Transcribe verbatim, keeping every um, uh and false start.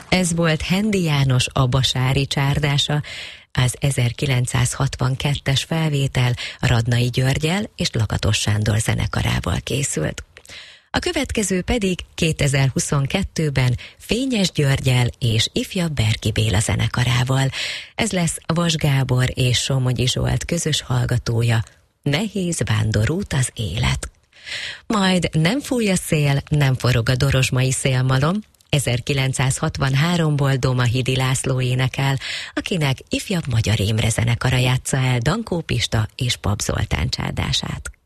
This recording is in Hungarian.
Ez volt Hendi János Abasári csárdása, az ezerkilencszázhatvankettes felvétel Radnai Györggyel és Lakatos Sándor zenekarával készült. A következő pedig kétezer-huszonkettőben Fényes Györggyel és ifjabb Berki Béla zenekarával. Ez lesz Vas Gábor és Somogyi Zsolt közös hallgatója, Nehéz vándorút az élet. Majd Nem fúj a szél, nem forog a dorozsmai szélmalom, ezerkilencszázhatvanháromból Domahidi László énekel, akinek ifjabb Magyar Imre zenekara játsza el Dankó Pista és Pap Zoltán csárdását.